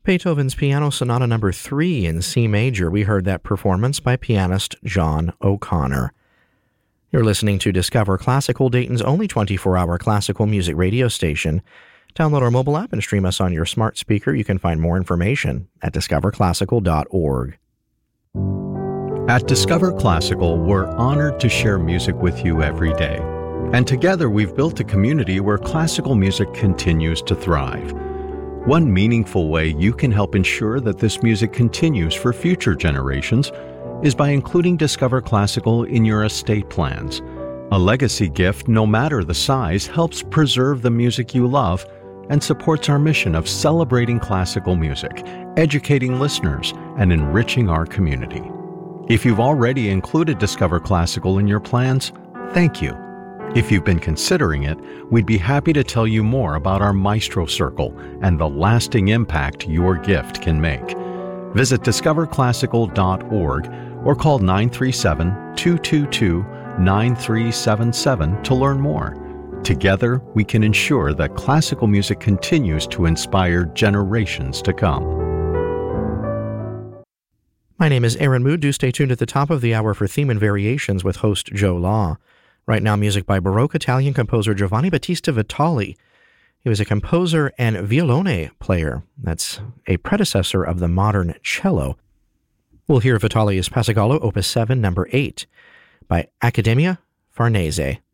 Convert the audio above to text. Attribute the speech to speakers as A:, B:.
A: Beethoven's Piano Sonata No. 3 in C major. We heard that performance by pianist John O'Connor. You're listening to Discover Classical, Dayton's only 24-hour classical music radio station. Download our mobile app and stream us on your smart speaker. You can find more information at discoverclassical.org.
B: At Discover Classical, we're honored to share music with you every day. And together we've built a community where classical music continues to thrive. One meaningful way you can help ensure that this music continues for future generations is by including Discover Classical in your estate plans. A legacy gift, no matter the size, helps preserve the music you love and supports our mission of celebrating classical music, educating listeners, and enriching our community. If you've already included Discover Classical in your plans, thank you. If you've been considering it, we'd be happy to tell you more about our Maestro Circle and the lasting impact your gift can make. Visit discoverclassical.org or call 937-222-9377 to learn more. Together, we can ensure that classical music continues to inspire generations to come.
A: My name is Aaron Mood. Do stay tuned at the top of the hour for Theme and Variations with host Joe Law. Right now, music by Baroque Italian composer Giovanni Battista Vitali. He was a composer and violone player. That's a predecessor of the modern cello. We'll hear Vitali's Passagallo, Opus 7, number 8, by Accademia Farnese.